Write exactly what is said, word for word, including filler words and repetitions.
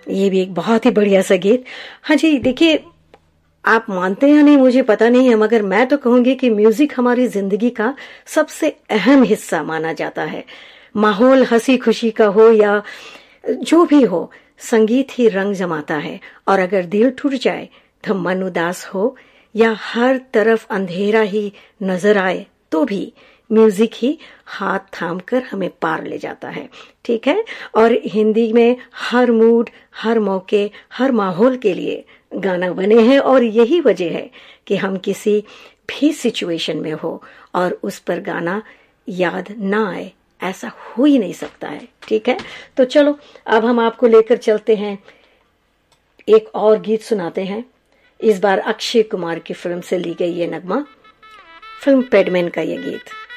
ये भी एक बहुत ही बढ़िया सा गीत। हाँ जी, देखिए, आप मानते हैं या नहीं मुझे पता नहीं है, मगर मैं तो कहूंगी कि म्यूजिक हमारी जिंदगी का सबसे अहम हिस्सा माना जाता है। माहौल हंसी खुशी का हो या जो भी हो, संगीत ही रंग जमाता है। और अगर दिल टूट जाए, तो मन उदास हो या हर तरफ अंधेरा ही नजर आए, तो भी म्यूजिक ही हाथ थाम कर हमें पार ले जाता है। ठीक है। और हिंदी में हर मूड, हर मौके, हर माहौल के लिए गाना बने हैं, और यही वजह है कि हम किसी भी सिचुएशन में हो और उस पर गाना याद ना आए, ऐसा हो ही नहीं सकता है। ठीक है। तो चलो, अब हम आपको लेकर चलते हैं, एक और गीत सुनाते हैं। इस बार अक्षय कुमार की फिल्म से ली गई ये नगमा, फिल्म पैडमैन का ये गीत।